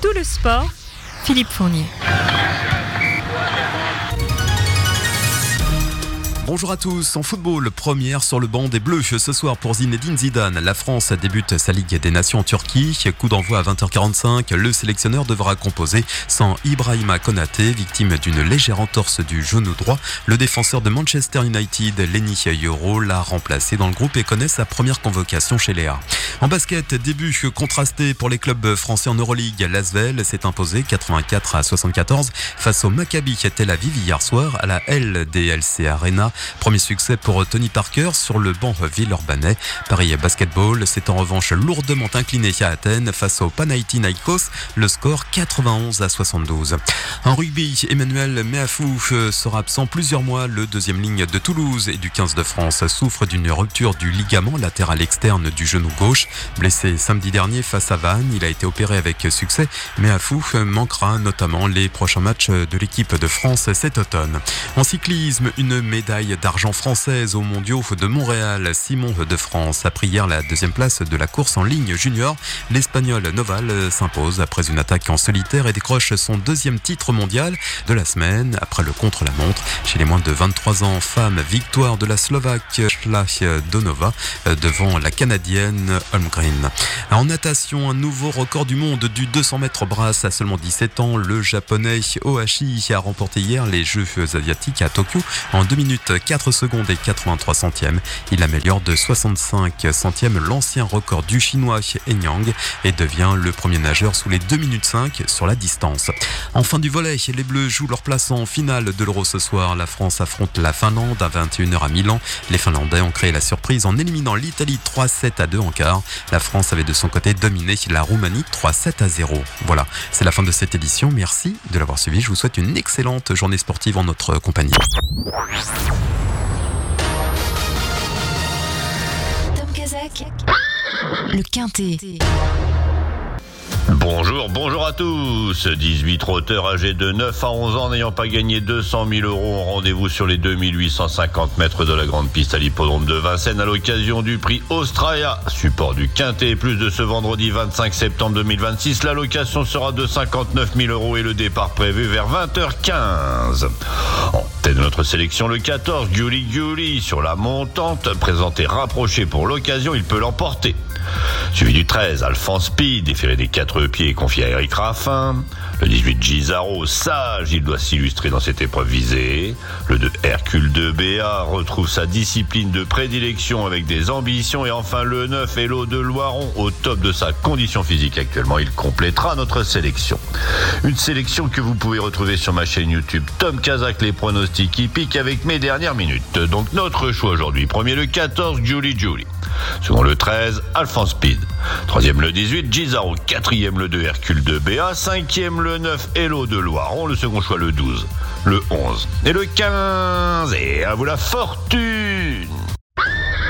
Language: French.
tout le sport, Philippe Fournier. Bonjour à tous. En football, première sur le banc des Bleus ce soir pour Zinedine Zidane. La France débute sa Ligue des Nations en Turquie. Coup d'envoi à 20h45. Le sélectionneur devra composer sans Ibrahima Konaté, victime d'une légère entorse du genou droit. Le défenseur de Manchester United, Lenny Yoro, l'a remplacé dans le groupe et connaît sa première convocation chez Léa. En basket, début contrasté pour les clubs français en Euroleague. L'Asvel s'est imposé 84-74 face au Maccabi Tel Aviv hier soir à la LDLC Arena. Premier succès pour Tony Parker sur le banc villeurbanais. Paris Basketball s'est en revanche lourdement incliné à Athènes face au Panathinaikos. Le score 91-72. En rugby, Emmanuel Meafou sera absent plusieurs mois. Le deuxième ligne de Toulouse et du 15 de France souffre d'une rupture du ligament latéral externe du genou gauche. Blessé samedi dernier face à Vannes, il a été opéré avec succès. Meafou manquera notamment les prochains matchs de l'équipe de France cet automne. En cyclisme, une médaille d'argent française aux mondiaux de Montréal. Simon de France a pris hier la deuxième place de la course en ligne junior. L'Espagnol Noval s'impose après une attaque en solitaire et décroche son deuxième titre mondial de la semaine après le contre-la-montre. Chez les moins de 23 ans femmes, victoire de la Slovaque Donova devant la Canadienne Holmgren. En natation, un nouveau record du monde du 200 mètres brasse à seulement 17 ans. Le japonais Ohashi a remporté hier les Jeux asiatiques à Tokyo en 2 minutes 4 secondes et 83 centièmes. Il améliore de 65 centièmes l'ancien record du chinois Enyang et devient le premier nageur sous les 2 minutes 5 sur la distance. En fin du volley, les Bleus jouent leur place en finale de l'Euro ce soir. La France affronte la Finlande à 21h à Milan. Les Finlandais ont créé la surprise en éliminant l'Italie 3-7-2 en quart. La France avait de son côté dominé la Roumanie 3-7-0. Voilà, c'est la fin de cette édition. Merci de l'avoir suivi. Je vous souhaite une excellente journée sportive en notre compagnie. Le Quintet. Bonjour à tous. 18 trotteurs âgés de 9 à 11 ans n'ayant pas gagné 200 000 € ont rendez-vous sur les 2850 mètres de la grande piste à l'hippodrome de Vincennes à l'occasion du prix Australia, support du Quintet. Plus de ce vendredi 25 septembre 2026, l'allocation sera de 59 000 € et le départ prévu vers 20h15. En tête de notre sélection, le 14, Giuli sur la montante, présenté rapproché pour l'occasion, il peut l'emporter. Suivi du 13, Alphonse Speed, déféré des 4 pieds et confié à Eric Raffin. Le 18, Gisaro, sage, il doit s'illustrer dans cette épreuve visée. Le 2, Hercule de Béa, retrouve sa discipline de prédilection avec des ambitions. Et enfin le 9, Hello de Loiron, au top de sa condition physique actuellement. Il complétera notre sélection. Une sélection que vous pouvez retrouver sur ma chaîne YouTube Tom Kazak, les pronostics hippiques avec mes dernières minutes. Donc notre choix aujourd'hui. Premier le 14, Giuli. Second le 13, Alphonse Speed. Troisième le 18, Gisaro. Quatrième le 2, Hercule de Béa. Cinquième le 9, Hello de Loiron. Le second choix le 12, le 11 et le 15. Et à vous la fortune!